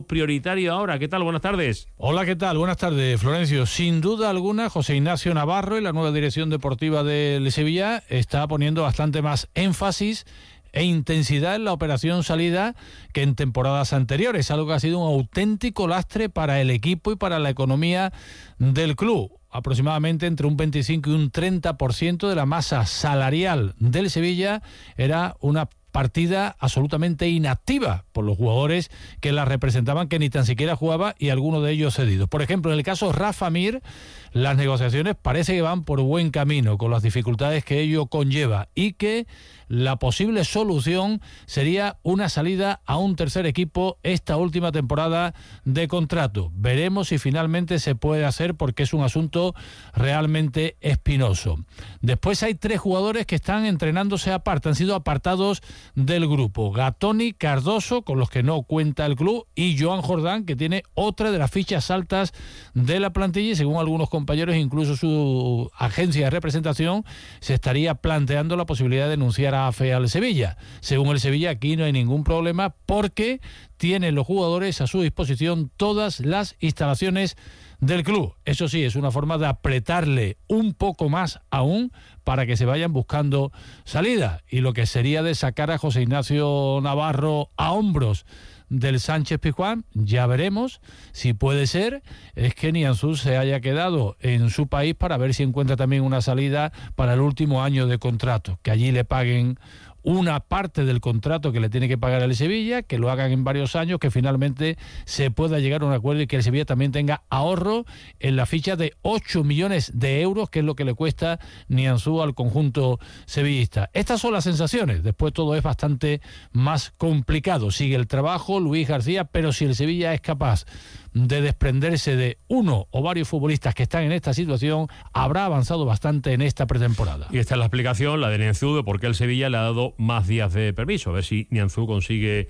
prioritario ahora. ¿Qué tal? Buenas tardes. Hola, ¿qué tal? Buenas tardes, Florencio. Sin duda alguna, José Ignacio Navarro y la nueva dirección deportiva del Sevilla está poniendo bastante más énfasis e intensidad en la operación salida que en temporadas anteriores, algo que ha sido un auténtico lastre para el equipo y para la economía del club. Aproximadamente entre un 25 y un 30% de la masa salarial del Sevilla era una partida absolutamente inactiva por los jugadores que la representaban, que ni tan siquiera jugaba, y algunos de ellos cedidos. Por ejemplo, en el caso Rafa Mir, las negociaciones parece que van por buen camino, con las dificultades que ello conlleva, y que la posible solución sería una salida a un tercer equipo esta última temporada de contrato. Veremos si finalmente se puede hacer, porque es un asunto realmente espinoso. Después hay 3 jugadores que están entrenándose aparte, han sido apartados del grupo: Gatoni, Cardoso, con los que no cuenta el club, y Joan Jordán, que tiene otra de las fichas altas de la plantilla, y según algunos compañeros, incluso su agencia de representación se estaría planteando la posibilidad de denunciar a AFE al Sevilla. Según el Sevilla, aquí no hay ningún problema, porque tienen los jugadores a su disposición todas las instalaciones del club. Eso sí, es una forma de apretarle un poco más aún para que se vayan buscando salida, y lo que sería de sacar a José Ignacio Navarro a hombros del Sánchez Pizjuán, ya veremos si puede ser, es que Nianzú se haya quedado en su país para ver si encuentra también una salida para el último año de contrato, que allí le paguen una parte del contrato que le tiene que pagar el Sevilla, que lo hagan en varios años, que finalmente se pueda llegar a un acuerdo y que el Sevilla también tenga ahorro en la ficha de 8 millones de euros, que es lo que le cuesta Nianzú al conjunto sevillista. Estas son las sensaciones. Después todo es bastante más complicado. Sigue el trabajo, Luis García, pero si el Sevilla es capaz de desprenderse de uno o varios futbolistas que están en esta situación, habrá avanzado bastante en esta pretemporada. Y esta es la explicación, la de Nianzú, de por qué el Sevilla le ha dado más días de permiso. A ver si Nianzú consigue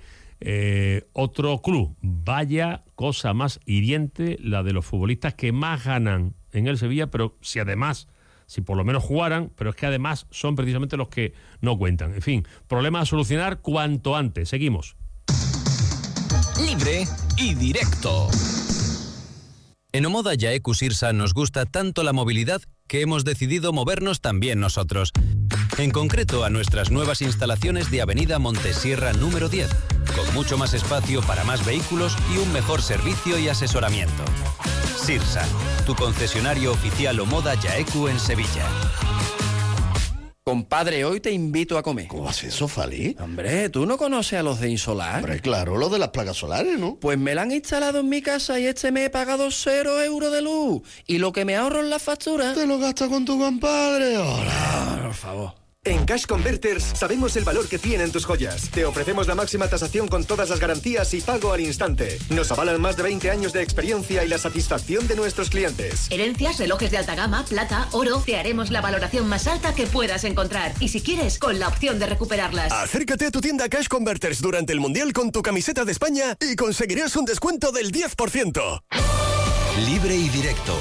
otro club. Vaya cosa más hiriente la de los futbolistas que más ganan en el Sevilla, pero si por lo menos jugaran, pero es que además son precisamente los que no cuentan. En fin, problema a solucionar cuanto antes. Seguimos. Libre y directo. En Omoda Jaecu Sirsa nos gusta tanto la movilidad que hemos decidido movernos también nosotros. En concreto a nuestras nuevas instalaciones de Avenida Montesierra número 10, con mucho más espacio para más vehículos y un mejor servicio y asesoramiento. Sirsa, tu concesionario oficial Omoda Jaecu en Sevilla. Compadre, hoy te invito a comer. ¿Cómo haces eso, Fali? Hombre, ¿tú no conoces a los de Insolar? Hombre, claro, lo de las placas solares, ¿no? Pues me la han instalado en mi casa y me he pagado 0 euros de luz. Y lo que me ahorro en la factura... Te lo gastas con tu compadre, ahora. Por favor. En Cash Converters sabemos el valor que tienen tus joyas. Te ofrecemos la máxima tasación con todas las garantías y pago al instante. Nos avalan más de 20 años de experiencia y la satisfacción de nuestros clientes. Herencias, relojes de alta gama, plata, oro. Te haremos la valoración más alta que puedas encontrar. Y si quieres, con la opción de recuperarlas. Acércate a tu tienda Cash Converters durante el Mundial con tu camiseta de España y conseguirás un descuento del 10%. Libre y directo.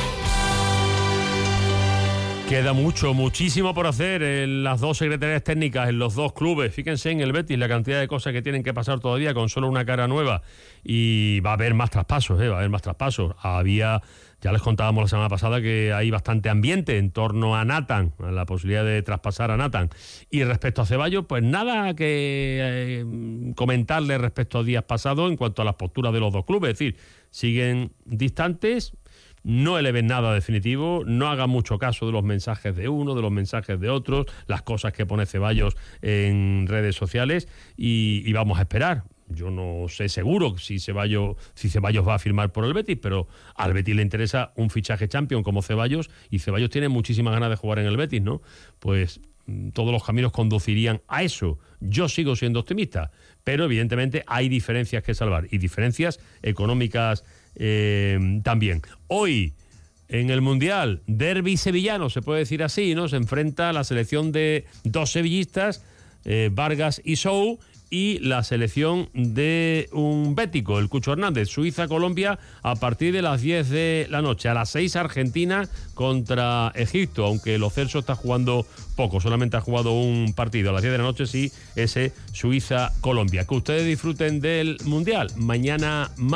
Queda muchísimo por hacer en las 2 secretarías técnicas, en los 2 clubes. Fíjense en el Betis la cantidad de cosas que tienen que pasar todavía con solo una cara nueva. Y va a haber más traspasos, ya les contábamos la semana pasada que hay bastante ambiente en torno a Nathan, a la posibilidad de traspasar a Nathan. Y respecto a Ceballos, pues nada que comentarle respecto a días pasados en cuanto a las posturas de los 2 clubes. Es decir, siguen distantes. No eleven nada definitivo, no hagan mucho caso de los mensajes de uno, de los mensajes de otros, las cosas que pone Ceballos en redes sociales y vamos a esperar. Yo no sé seguro si Ceballos va a firmar por el Betis, pero al Betis le interesa un fichaje champion como Ceballos, y Ceballos tiene muchísimas ganas de jugar en el Betis, ¿no? Pues todos los caminos conducirían a eso. Yo sigo siendo optimista, pero evidentemente hay diferencias que salvar, y diferencias económicas también. Hoy en el Mundial, derbi sevillano, se puede decir así, ¿no? Se enfrenta a la selección de 2 sevillistas, Vargas y Sou, y la selección de un bético, el Cucho Hernández. Suiza-Colombia a partir de las 10 de la noche. A las 6 Argentina contra Egipto, aunque Lo Celso está jugando poco, solamente ha jugado un partido. A las 10 de la noche sí, ese Suiza-Colombia. Que ustedes disfruten del Mundial. Mañana